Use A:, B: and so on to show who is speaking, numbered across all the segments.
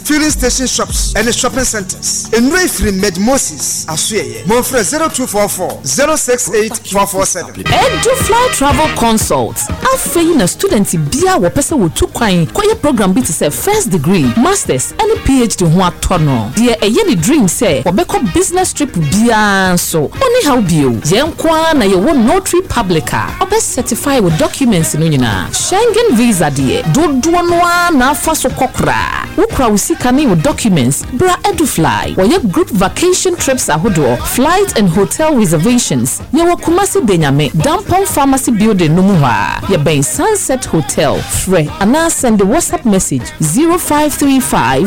A: filling station shops, and shopping centers. In Free Med Moses, Asuye, Monfre 0244 068 447.
B: Edufly Travel Consults. Afei na student bia wo pese wo tu kwan koye program bi to say first degree, masters, and PhD ho atono. De eye ni dream say wo be business trip bia so. Oni how bio. Yenkwa na ye wo notary publica. Obe certify with documents no nyina. Schengen visa de dodo no na afa so kokra. Wo kra wo sika ni with documents bra Edufly. Wo ye group vacation trips ahodo, flight and hotel reservations. Ye wo Kumasi Benyame, Dampon Pharmacy Building no mu ha. Ye ben Sunset Hotel. Fre ana send the WhatsApp message 0535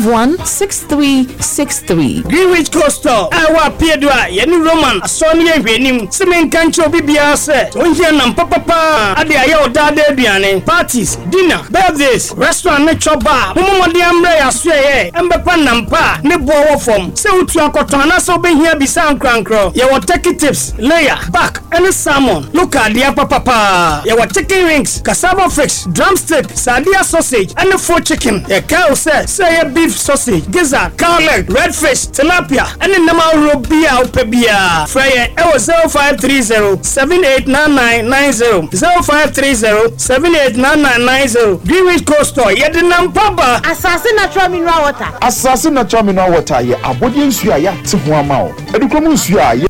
B: 516363.
C: Greenwich Coastal. Awa Piedwa, Yeni Roman, Sonia Venim, Semen Cancho Bibia set. Onjian Papa, Adia Dade Biane, parties, dinner, birthdays, restaurant, nature bar, Mumodi Ambre, Sway, Embepan Nampa, Nebo form. So to a cotana so be here be sound crankro. You will take tips, layer, back, and salmon. Look at the papa. You will chicken wings, cassava fish, drumstick, sadia sausage, and the full chicken. A cow says, say a beef sausage, gizzard, cow leg, redfish, tilapia, and the nama robia pebia. Fryer 0530 789990 0530 789990. Greenwich Coastal, yet the Nampaba.
D: Assassin natural mineral water.
E: Assassin natural mineral water, ye abodian suya ya tihuamao. Edukomu suya ye